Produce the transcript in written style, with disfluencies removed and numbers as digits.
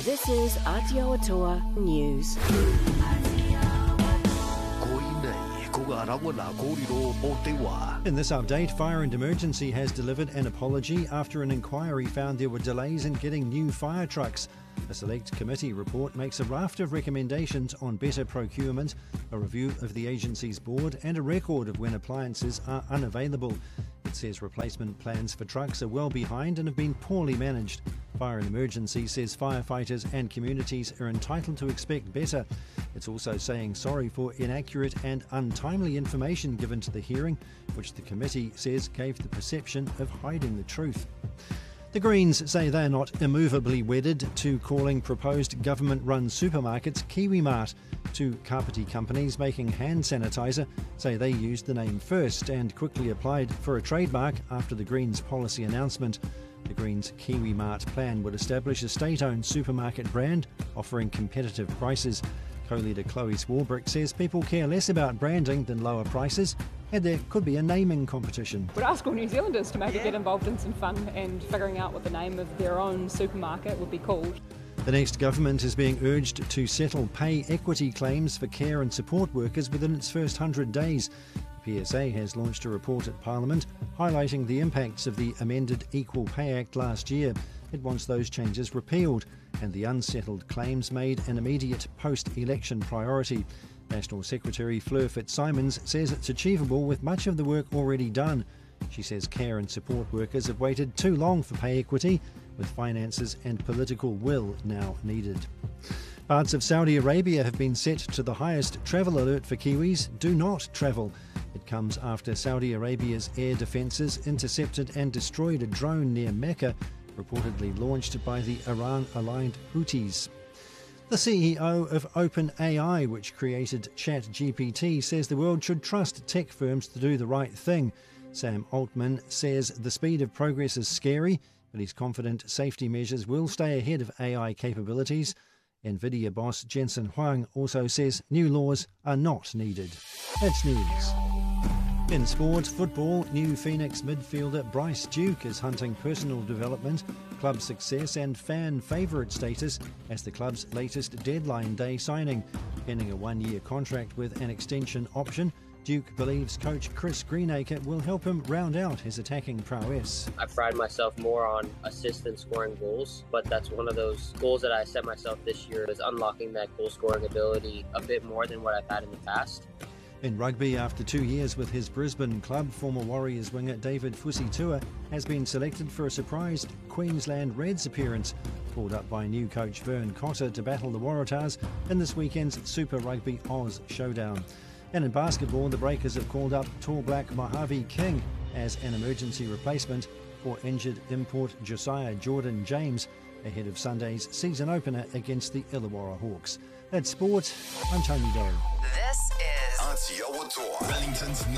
This is Aotearoa News. In this update, Fire and Emergency has delivered an apology after an inquiry found there were delays in getting new fire trucks. A select committee report makes a raft of recommendations on better procurement, a review of the agency's board and a record of when appliances are unavailable. It says replacement plans for trucks are well behind and have been poorly managed. Fire and Emergency says firefighters and communities are entitled to expect better. It's also saying sorry for inaccurate and untimely information given to the hearing, which the committee says gave the perception of hiding the truth. The Greens say they are not immovably wedded to calling proposed government-run supermarkets KiwiMart. Two Kapiti companies making hand sanitizer say they used the name first and quickly applied for a trademark after the Greens' policy announcement. The Greens' KiwiMart plan would establish a state-owned supermarket brand offering competitive prices. Co-leader Chloe Swarbrick says people care less about branding than lower prices, and there could be a naming competition. Would ask all New Zealanders to maybe get involved in some fun and figuring out what the name of their own supermarket would be called. The next government is being urged to settle pay equity claims for care and support workers within its first 100 days. PSA has launched a report at Parliament highlighting the impacts of the amended Equal Pay Act last year. It wants those changes repealed and the unsettled claims made an immediate post-election priority. National Secretary Fleur Fitzsimons says it's achievable with much of the work already done. She says care and support workers have waited too long for pay equity, with finances and political will now needed. Parts of Saudi Arabia have been set to the highest travel alert for Kiwis: do not travel. It comes after Saudi Arabia's air defences intercepted and destroyed a drone near Mecca, reportedly launched by the Iran-aligned Houthis. The CEO of OpenAI, which created ChatGPT, says the world should trust tech firms to do the right thing. Sam Altman says the speed of progress is scary, but he's confident safety measures will stay ahead of AI capabilities. NVIDIA boss Jensen Huang also says new laws are not needed. That's news. In sport, football, new Phoenix midfielder Bryce Duke is hunting personal development, club success and fan favourite status as the club's latest deadline day signing. Pending a one-year contract with an extension option, Duke believes coach Chris Greenacre will help him round out his attacking prowess. I pride myself more on assist than scoring goals, but that's one of those goals that I set myself this year, is unlocking that goal-scoring ability a bit more than what I've had in the past. In rugby, after 2 years with his Brisbane club, former Warriors winger David Fusitua has been selected for a surprise Queensland Reds appearance, called up by new coach Vern Cotter to battle the Waratahs in this weekend's Super Rugby Oz showdown. And in basketball, the Breakers have called up Tall Black Mojave King as an emergency replacement for injured import Josiah Jordan James ahead of Sunday's season opener against the Illawarra Hawks. That's sport. I'm Tony Doe. This is Aotearoa, Wellington's